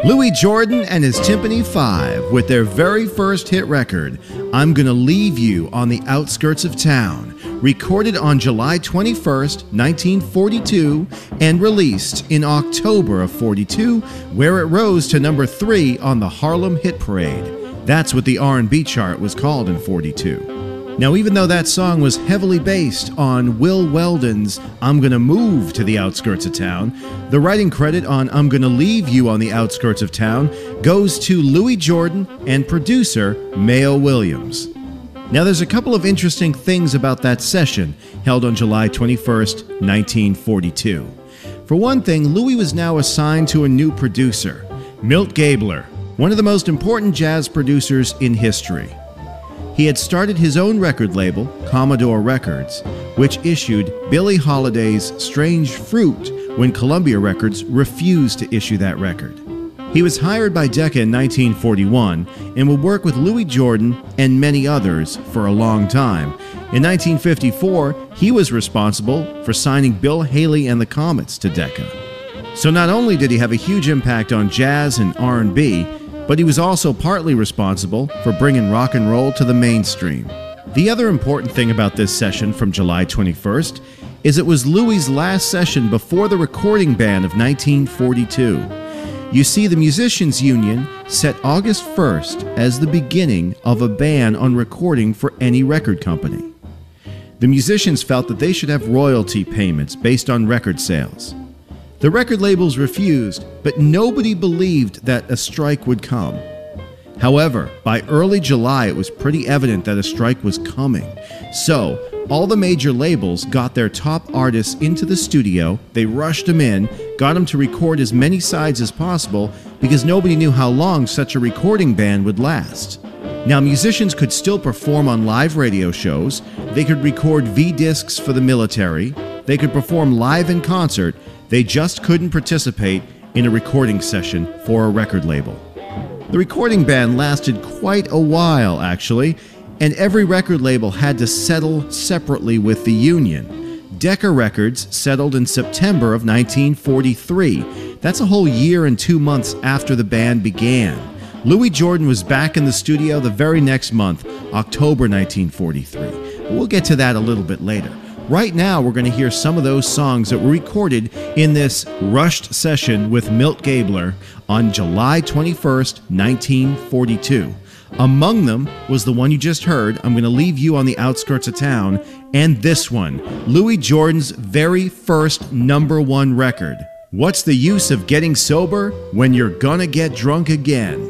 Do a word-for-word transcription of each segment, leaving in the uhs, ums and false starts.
Louis Jordan and his Tympany Five with their very first hit record, I'm Gonna Leave You on the Outskirts of Town, recorded on July twenty-first, nineteen forty-two, and released in October of forty-two, where it rose to number three on the Harlem Hit Parade. That's what the R and B chart was called in forty-two. Now, even though that song was heavily based on Will Weldon's I'm Gonna Move to the Outskirts of Town, the writing credit on I'm Gonna Leave You on the Outskirts of Town goes to Louis Jordan and producer Mayo Williams. Now, there's a couple of interesting things about that session held on July twenty-first, nineteen forty-two. For one thing, Louis was now assigned to a new producer, Milt Gabler, one of the most important jazz producers in history. He had started his own record label, Commodore Records, which issued Billie Holiday's Strange Fruit when Columbia Records refused to issue that record. He was hired by Decca in nineteen forty-one and would work with Louis Jordan and many others for a long time. In nineteen fifty-four, he was responsible for signing Bill Haley and the Comets to Decca. So not only did he have a huge impact on jazz and R and B, but he was also partly responsible for bringing rock and roll to the mainstream. The other important thing about this session from July twenty-first is it was Louis' last session before the recording ban of nineteen forty-two. You see, the Musicians Union set August first as the beginning of a ban on recording for any record company. The musicians felt that they should have royalty payments based on record sales. The record labels refused, but nobody believed that a strike would come. However, by early July, it was pretty evident that a strike was coming. So, all the major labels got their top artists into the studio, they rushed them in, got them to record as many sides as possible because nobody knew how long such a recording ban would last. Now, musicians could still perform on live radio shows, they could record V-discs for the military, they could perform live in concert, they just couldn't participate in a recording session for a record label. The recording ban lasted quite a while, actually, and every record label had to settle separately with the union. Decca Records settled in September of nineteen forty-three. That's a whole year and two months after the ban began. Louis Jordan was back in the studio the very next month, October nineteen forty-three. But we'll get to that a little bit later. Right now, we're going to hear some of those songs that were recorded in this rushed session with Milt Gabler on July twenty-first, nineteen forty-two. Among them was the one you just heard, I'm Gonna Leave You on the Outskirts of Town, and this one, Louis Jordan's very first number one record. What's the use of getting sober when you're gonna get drunk again?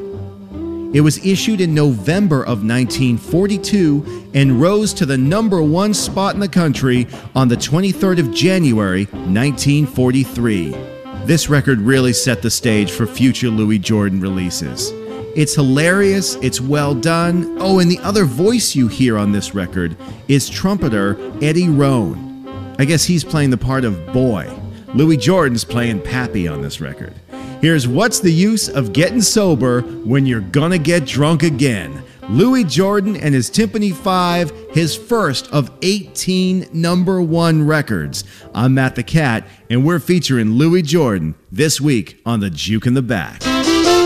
It was issued in November of nineteen forty-two and rose to the number one spot in the country on the twenty-third of January, nineteen forty-three. This record really set the stage for future Louis Jordan releases. It's hilarious, it's well done. Oh, and the other voice you hear on this record is trumpeter Eddie Roan. I guess he's playing the part of Boy. Louis Jordan's playing Pappy on this record. Here's What's the Use of Getting Sober When You're Gonna Get Drunk Again. Louis Jordan and his Tympany Five, his first of eighteen number one records. I'm Matt the Cat, and we're featuring Louis Jordan this week on The Juke in the Back.